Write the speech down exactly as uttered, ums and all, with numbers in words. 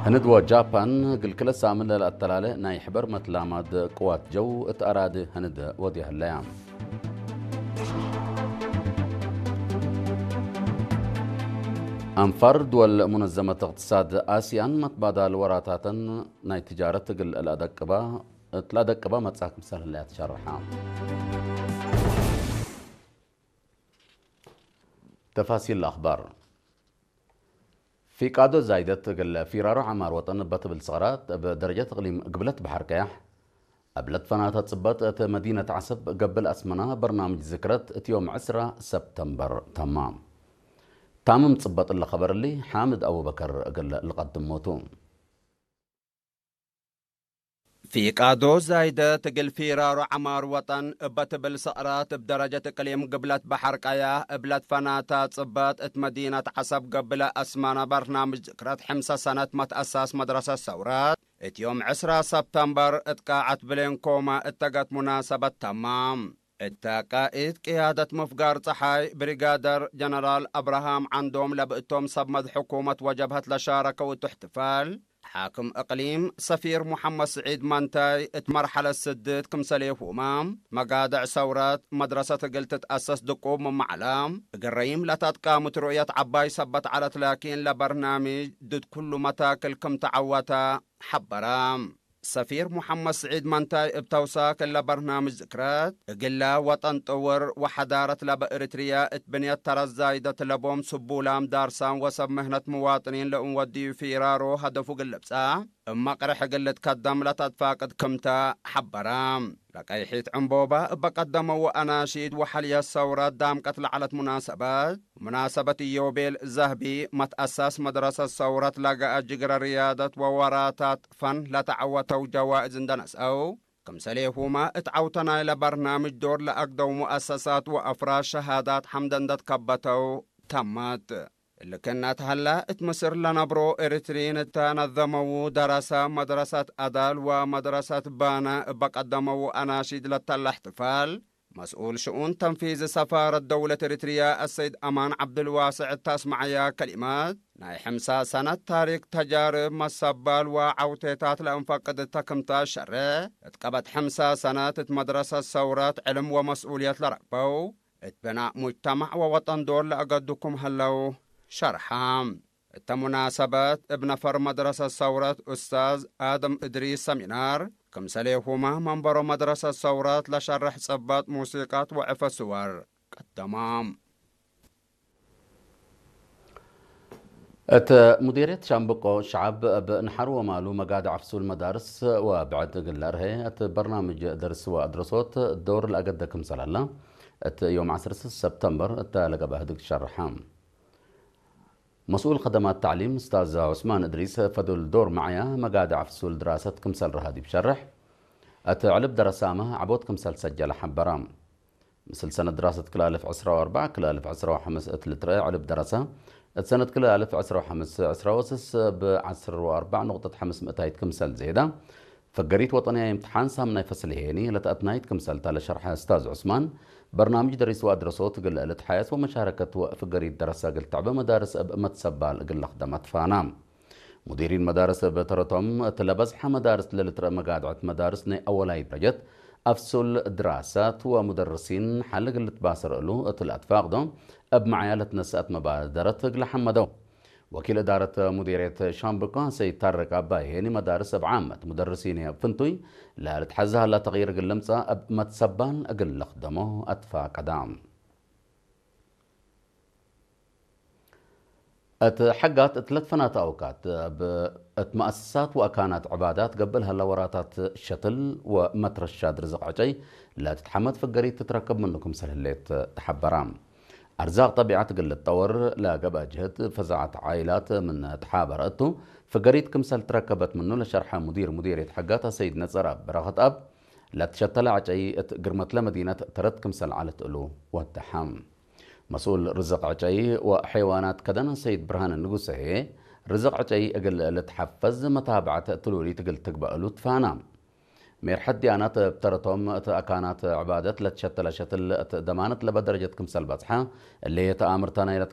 هندوة جابان قل كل سامن للأطلالة ناي حبر متلامد قوات جو اتأراد هند وديه الليام أنفر دول منظمة اقتصاد آسيان متبادل الوراتات ناي تجارة قل الأدقبة الأدقبة متساك مسهل اللي تشرحها تفاصيل الأخبار في قادو زايدة قل فيرارو عمار وطن بطب الصغرات بدرجة اقليم قبلت بحر كياح قبلت فناتا تصبت مدينة عسب قبل أسمنا برنامج ذكرت يوم عشرة سبتمبر تمام تامم تصبت اللي خبر اللي حامد أبو بكر قل لقدم موتون في قادو زايدة تقل فيرارو عمار وطن بتبل سقرات بدرجة قليم قبلت بحر قيا قبلت فناتا تصبت ات مدينة عسب قبل أسمانا برنامج ذكرت حمسة سنة متأساس مدرسة الثورات ات يوم عشرة سبتمبر اتقاعت بلين كوما اتقت مناسبة تمام التقائد قيادة مفقار صحاي بريغادر جنرال أبراهام عندهم لبقتهم صبمد حكومة وجبهة لشاركة وتحتفال حاكم إقليم سفير محمد سعيد مانتاي اتمرحلة السدد كمسليف ومام مقادع ثورات مدرسة قلت تأسس دقوب من معلام قريم لتتقامة رؤية عباي سبت على تلاكين لبرنامج ضد كل متاكل كم تعوتا حبرام سفير محمد سعيد مانتاي ابتوساك لبرنامج ذكرات قلا وطن طور وحضارة لبا إريتريا اتبنيت ترى الزايدة لبوم سبولام دارسان وسب مهنة مواطنين لأن ودي فيرارو هدفو قلبسا اما قرح قلت قدم لتدفاقد كمتا حبرام لكي حيت عنبوبة بقدموا وأناشيد وحليا الثورات دام قتل على مناسبات مناسبة يوبيل الذهبي متأسس مدرسة الثورات لقى أجقر ريادة ووراتات فن لتعوتوا جوائز اندنس أو كم سليهما اتعوتنا إلى برنامج دور لأقدو مؤسسات وأفراش شهادات حمدن دتكبتوا تمت اللي كانت هلا اتمسر لنبرو إريترين تنظموا دراسة مدرسة أدال ومدرسة بانا بقدموا أناشيد للتاحتفال مسؤول شؤون تنفيذ سفارة دولة إريتريا السيد أمان عبد الواسع تسمعيا كلمات ناي حمسة سنة تاريخ تجارب مصبال وعوتيتات لأنفقد تكمتا شرع اتقبت حمسة سنة مدرسة ثورات علم ومسؤوليات لرقبو اتبناء مجتمع ووطن دور لأقدكم هلو شرحام التمناسبات ابن فر مدرسة الثورات أستاذ آدم إدريس سمينار كم سليهما منبر مدرسة الثورات لشرح صبات موسيقات وعفة صور التمام ات مديرية شامبقو شعب بنحر ومالو مقاد عفسو المدارس وبعد قلار هي ات برنامج درس وادرسوت الدور الأقد كم سلالة ات يوم عشرة سبتمبر ات لقى بهدك شرحام مسؤول خدمات التعليم استاذ عثمان ادريس فدول دور معايا مقاد عفسول دراسة كمسل رهادي بشرح اتعلب درسامه عبود كمسل سجل حبرام مثل سنة دراسة كلا ألف عسرة وأربعة كلا ألف عسرة وحمس اتلتري علب دراسة سنة كلا ألف عسرة وحمس عسرة وسس بعسر وأربع نقطة حمس مئتايت كمسل زيادة فقريت وطنية امتحان سامنا يفصل هيني لتأتنايت كمسل تالا شرح استاذ عثمان برنامج درس وادرسوت قل قلت حياة ومشاركة وفقريت دراسة قل تعبى مدارس متسبال قل خدمات فانام مديرين مدارس بترتهم تلبزح مدارس للتر مقادعة مدارسنا أولاي برجت أفصل دراسات ومدرسين حل قلت باسر له الأتفاق دو أب معيالة نسأت مبادرة قل حمدو وكيل إدارة مديرية شامبقان سيد طارق عبايهني مدارس بعامة مدرسين فنتوي لا لتحزها لا تغيير قلمسة أب متسبان أقل خدمه أتفاق دام اتحقت ثلاث فنات أوقات بمؤسسات وأكانات عبادات قبلها لوراتات شتل ومترشاد رزق عجي لا تتحمد فقريت تتركب منكم سهليت تحبرام أرزاق طبيعة قل الطور لا قبا جهد فزعت عائلات من تحابرته فقريت كمسل تركبت منه لشرح مدير مديرية حقاتها سيد نصر برغت أب لا تشتل عجي قرمت لمدينة ترد كمسل على تقلو والتحام مسؤول رزق عجي وحيوانات كدنا سيد برهان النقوسي رزق عجي أقل لتحفز متابعة تلولي تقل تقبألو تفانام مير حد أنات بترتهم أكانات عبادة لتشتل شتل دمانت لبدرجة كمسل بصحة اللي يتآمر تانا